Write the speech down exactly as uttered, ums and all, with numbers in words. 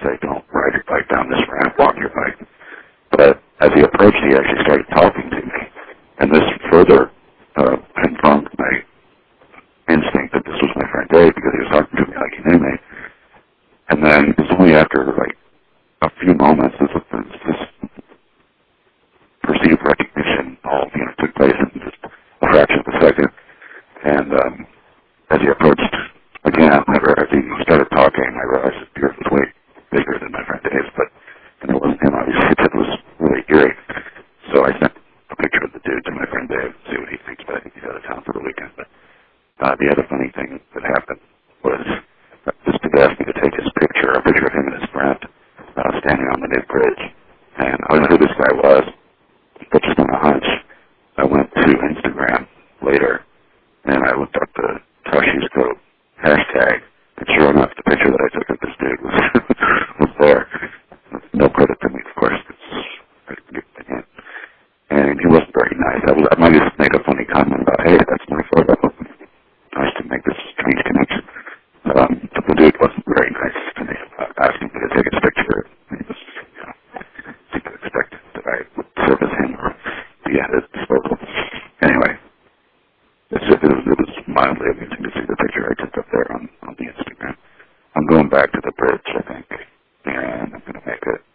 say, don't ride your bike down this ramp, walk your bike. But as he approached, he actually started talking to me. And this further uh, confirmed my instinct that this was my friend Dave, because he was talking to me like he knew me. And then it was only after like a few moments this, this, this perceived recognition all you know took place in just a fraction of a second. And um, as he approached again, whenever he started talking, I realized his beard was way bigger than my friend Dave's, but and it wasn't him, obviously. It was really eerie. So I sent a picture of the dude to my friend Dave to see what he thinks, but I think he's out of town for the weekend. But uh, the other funny thing that happened was uh, this dude asked me to take his picture, a picture of him and his friend, uh, standing on the new bridge. And I don't know who this guy was, but just on a hunch, I went to Instagram later, and I looked up the Toshi's Code hashtag, and sure enough, the picture that I took of this dude was, was there. No credit to me, of course. It's, and he wasn't very nice. I, was, I might have made a funny comment about, hey, that's my photo. Nice to make this strange connection. Um, but the dude wasn't very nice to me about asking me to take his picture. He was, you know, I think I expected that I would service him or be at his disposal. Anyway, it's just, it, was, it was mildly amusing to see the picture I took up there on, on the Instagram. I'm going back to the bridge, I think, and I'm going to make it